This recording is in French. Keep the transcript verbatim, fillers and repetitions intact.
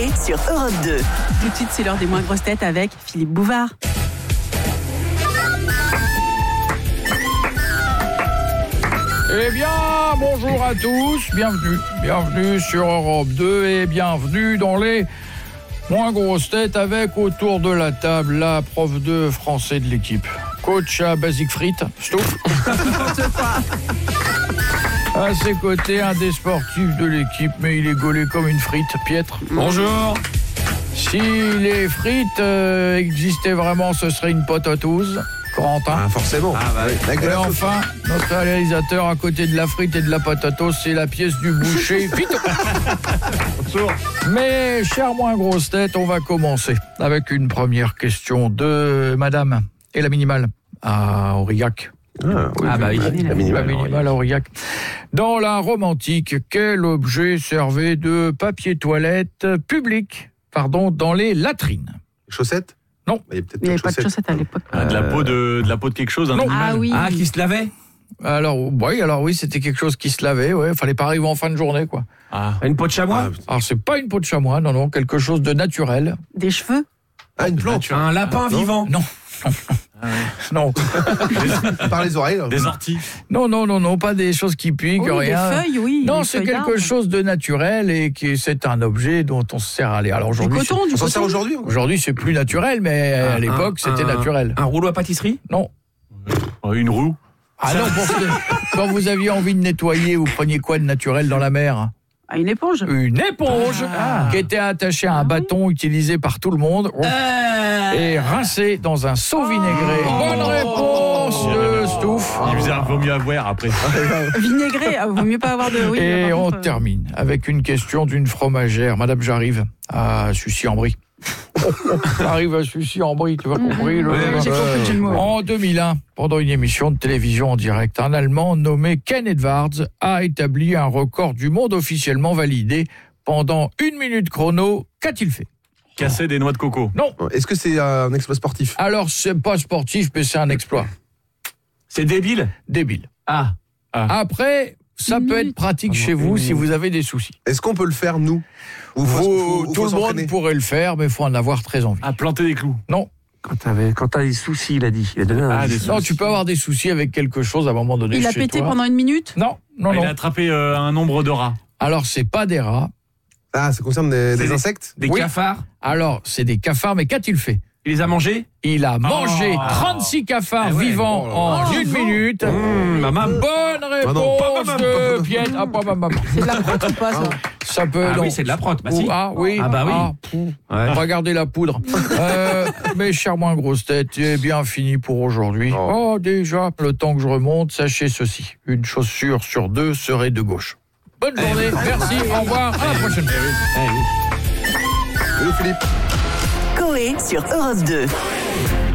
Coé sur Europe deux. Tout de suite, c'est l'heure des moins grosses têtes avec Philippe Bouvard. Eh bien, bonjour à tous, bienvenue, bienvenue sur Europe deux et bienvenue dans les moins grosses têtes avec autour de la table la prof de français de l'équipe, coach à Basic Frites, Stouff. À ses côtés, un des sportifs de l'équipe, mais il est gaulé comme une frite, Pietre. Bonjour. Si les frites euh, existaient vraiment, ce serait une potatouse. Corentin. Ah, forcément. Ah, bah, oui. Et enfin, notre réalisateur à côté de la frite et de la potatouse, c'est la pièce du boucher. Vite. Bonjour. Mais, chère moins grosse tête, on va commencer avec une première question de Madame et la minimale à Aurillac. Ah, oui, ah bah oui, la, la minimale, la minimale à Aurillac. Dans la Rome antique, quel objet servait de papier toilette public, pardon, dans les latrines? Chaussettes? Non. Il n'y avait pas de chaussettes à l'époque. Ah, de la peau de, de la peau de quelque chose, d'un animal. Ah oui. Ah, qui se lavait. Alors oui, alors oui, c'était quelque chose qui se lavait, ouais, fallait pas arriver en fin de journée, quoi. Ah. Une peau de chamois. Ah, alors c'est pas une peau de chamois, non, non, quelque chose de naturel. Des cheveux. Ah, une plante. Un lapin non. vivant. Non. Ah ouais. Non. Par les oreilles. Là. Des orties. Non, non, non, non, pas des choses qui piquent, Oui, rien. des feuilles, oui. Non, des c'est feuilles quelque d'arbres. chose de naturel et qui c'est un objet dont on se sert à aller. Alors Du aujourd'hui, coton, du On s'en coton. sert aujourd'hui. aujourd'hui c'est plus naturel, mais Un- à l'époque un- c'était un- naturel. Un rouleau à pâtisserie. Non. Une roue. Ah non, parce que quand vous aviez envie de nettoyer, vous preniez quoi de naturel dans la mer? Ah, une éponge. Une éponge Ah. qui était attachée à un Ah oui. bâton utilisé par tout le monde et rincée dans un seau vinaigré. Bonne réponse de Stouff. Il faisait un vaut mieux avoir après. Vinaigré. Ah, vaut mieux pas avoir de. Oui, Et par on contre, euh, termine avec une question d'une fromagère. Madame, j'arrive à Sucy-en-Brie. J'arrive à Sucy-en-Brie, tu vas compris le... Oui, j'ai compris le jeu de mots. En deux mille un, pendant une émission de télévision en direct, un Allemand nommé Ken Edwards a établi un record du monde officiellement validé pendant une minute chrono. Qu'a-t-il fait? Casser des noix de coco. Non. Est-ce que c'est un exploit sportif? Alors, c'est pas sportif, mais c'est un exploit. C'est débile. Débile. Ah. Après, ça Une peut minute. être pratique chez vous si vous avez des soucis. Est-ce qu'on peut le faire, nous? Ou faut, Vous- faut- faut tout le monde s'entraîner? pourrait le faire, mais il faut en avoir très envie. À planter des clous. Non. Quand t'avais, quand t'as des soucis, il a dit. Il a donné un Ah, indice. des Non, soucis. tu peux avoir des soucis avec quelque chose à un moment donné Il a chez pété toi. pendant une minute. Non, non, Ah, il non. a attrapé euh, un nombre de rats. Alors, c'est pas des rats. Ah, ça concerne des, C'est des des- insectes? Des Oui. cafards. Alors, c'est des cafards, mais qu'a-t-il fait? Il les a mangés. Il a mangé Oh. trente-six cafards Ah ouais. vivants Oh là en là. une minute. Mmh, maman. Bonne réponse non. de Piette. Ah, pas, pas, pas, pas. C'est de la prête ou pas, ça? Ça peut... Ah non. oui, c'est de la prot. Bah Ou- si. ah oui. Ah bah oui. pouf. Ouais. Regardez la poudre. euh, mes chers moins grosses têtes, c'est bien fini pour aujourd'hui. Oh. Oh. déjà, le temps que je remonte, sachez ceci. Une chaussure sur deux serait de gauche. Bonne journée, merci, au revoir, à la prochaine. Oui, Philippe. Coé sur Europe deux.